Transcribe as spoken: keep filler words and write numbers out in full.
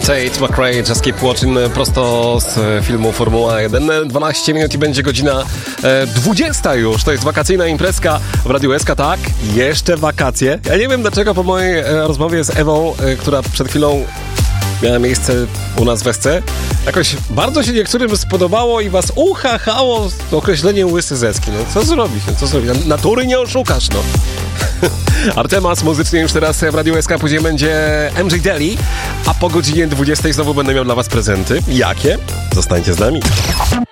Tate McRae, Just Keep Watching, prosto z filmu Formuła jeden. dwanaście minut i będzie godzina e, dwudziesta już. To jest wakacyjna imprezka w Radiu S K, tak? Jeszcze wakacje. Ja nie wiem dlaczego po mojej e, rozmowie z Ewą, e, która przed chwilą miała miejsce u nas w S C, jakoś bardzo się niektórym spodobało i was uchachało określenie łysy zeski. No co zrobić? No co zrobić? Natury nie oszukasz, no. Artemas muzycznie już teraz w Radiu S K, później będzie M J Daly, a po godzinie dwudziestej znowu będę miał dla was prezenty. Jakie? Zostańcie z nami.